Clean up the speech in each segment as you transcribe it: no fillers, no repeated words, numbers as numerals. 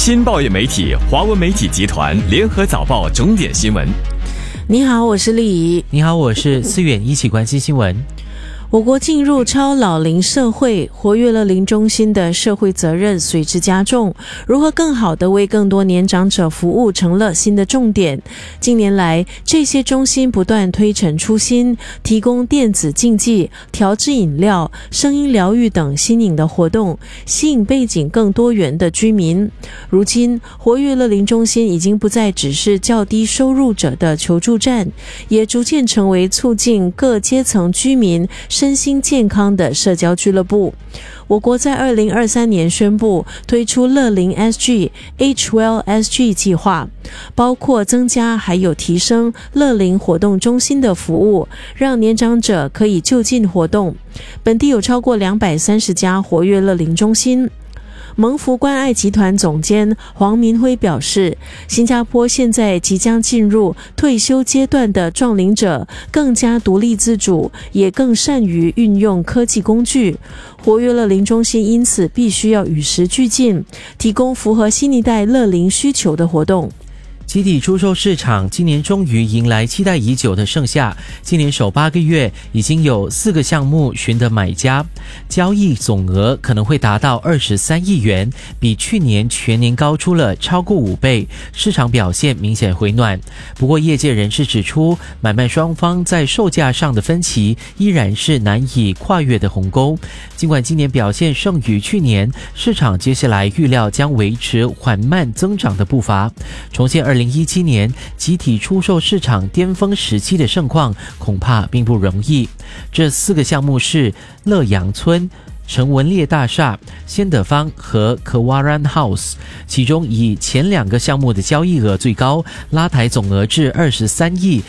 新报业媒体华文媒体集团联合早报重点新闻。 你好，我是丽怡。 你好，我是思远，一起关心新闻。 我国进入超老龄社会，活跃乐龄中心的社会责任随之加重，如何更好地为更多年长者服务成了新的重点。近年来，这些中心不断推陈出新，提供电子竞技、调制饮料、声音疗愈等新颖的活动，吸引背景更多元的居民。如今，活跃乐龄中心已经不再只是较低收入者的求助站，也逐渐成为促进各阶层居民身心健康的社交俱乐部。我国在2023年宣布推出乐龄 SG、H-Well SG 计划，包括增加还有提升乐龄活动中心的服务，让年长者可以就近活动。本地有超过230家活跃乐龄中心。蒙福关爱集团总监黄明辉表示，新加坡现在即将进入退休阶段的壮龄者更加独立自主，也更善于运用科技工具。活跃乐龄中心因此必须要与时俱进，提供符合新一代乐龄需求的活动。 集体出售市场今年终于迎来期待已久的盛夏，今年首8个月已经有4个项目寻得买家，交易总额可能会达到23亿元，比去年全年高出了超过5倍，市场表现明显回暖。不过业界人士指出，买卖双方在售价上的分歧依然是难以跨越的鸿沟。尽管今年表现胜于去年，市场接下来预料将维持缓慢增长的步伐，重现2017年集体出售市场巅峰时期的盛况恐怕并不容易。这4个项目是乐阳村、陈文烈大厦、先德坊和 Kewaran House， 其中以前2个项目的交易额最高，拉抬总额至23亿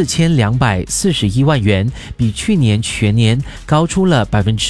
4241万元，比去年全年高出了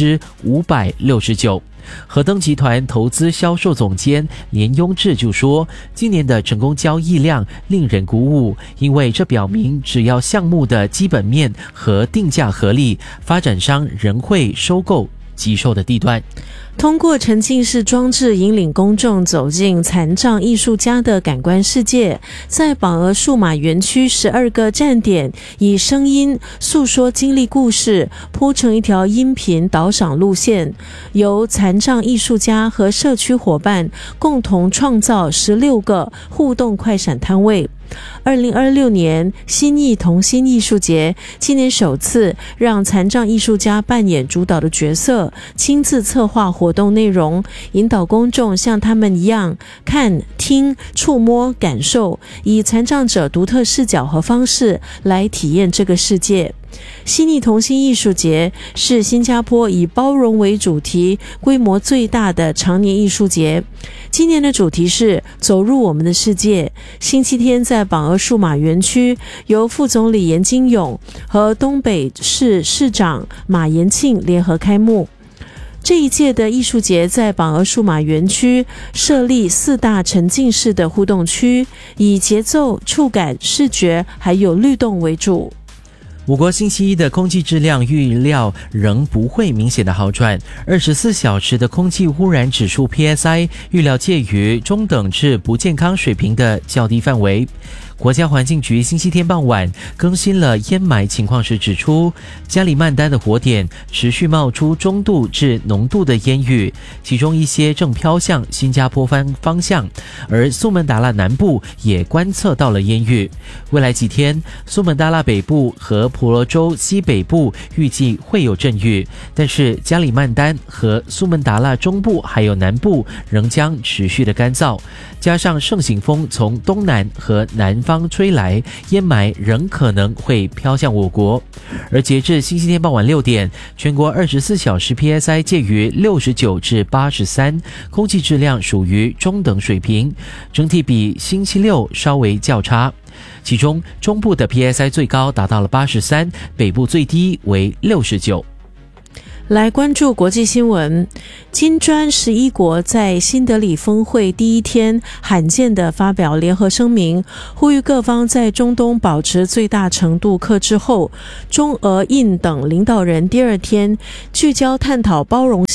569%。和登集团投资销售总监连庸志就说，今年的成功交易量令人鼓舞，因为这表明只要项目的基本面和定价合理，发展商仍会收购急售的地段。 通过沉浸式装置引领公众走进残障艺术家的感官世界，在榜鹅数码园区12个站点，以声音诉说经历故事，铺成一条音频导赏路线，由残障艺术家和社区伙伴共同创造16个互动快闪摊位。2026年新艺同心艺术节今年首次让残障艺术家扮演主导的角色，亲自策划活动内容，引导公众像他们一样看、听、触摸、感受，以残障者独特视角和方式来体验这个世界。新艺同心艺术节是新加坡以包容为主题，规模最大的常年艺术节。今年的主题是走入我们的世界。星期天在榜鹅数码园区，由副总理严金勇和东北市市长马延庆联合开幕。这一届的艺术节在榜鹅数码园区设立4大沉浸式的互动区，以节奏、触感、视觉还有律动为主。 我国星期一的空气质量预料仍不会明显的好转，24小时的空气污染指数 PSI 预料介于中等至不健康水平的较低范围。国家环境局星期天傍晚更新了烟霾情况时指出，加里曼丹的火点持续冒出中度至浓度的烟雨，其中一些正飘向新加坡方向，而苏门答腊南部也观测到了烟雨。未来几天，苏门答腊北部和婆罗洲西北部预计会有阵雨，但是加里曼丹和苏门答腊中部还有南部仍将持续的干燥，加上盛行风从东南和南方吹来，烟霾仍可能会飘向我国。而截至星期天傍晚6点，全国24小时 PSI 介于69至83，空气质量属于中等水平，整体比星期六稍微较差。其中中部的 PSI 最高达到了83，北部最低为69。 来关注国际新闻，金砖11国在新德里峰会第一天罕见地发表联合声明，呼吁各方在中东保持最大程度克制后，中俄印等领导人第二天聚焦探讨包容性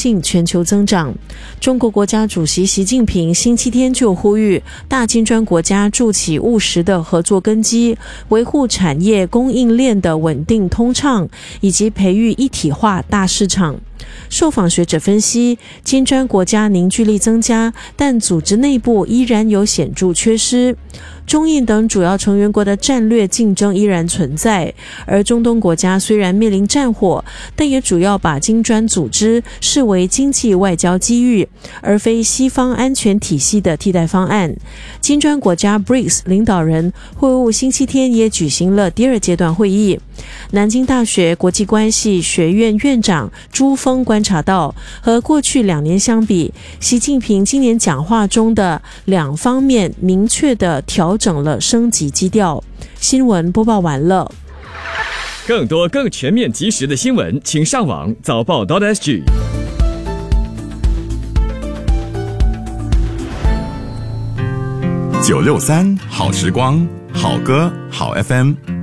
性全球增长。中国国家主席习近平星期天就呼吁大金砖国家筑起务实的合作根基，维护产业供应链的稳定通畅，以及培育一体化大市场。受访学者分析，金砖国家凝聚力增加，但组织内部依然有显著缺失。中印等主要成员国的战略竞争依然存在，而中东国家虽然面临战火，但也主要把金砖组织视为经济外交机遇，而非西方安全体系的替代方案。金砖国家 BRICS 领导人会晤星期天也举行了第二阶段会议。南京大学国际关系学院院长朱峰观察到，和过去2年相比，习近平今年讲话中的2方面明确地调整了升级基调。新闻播报完了。 更多更全面及时的新闻，请上网早报.sg。 963好时光，好歌好 FM。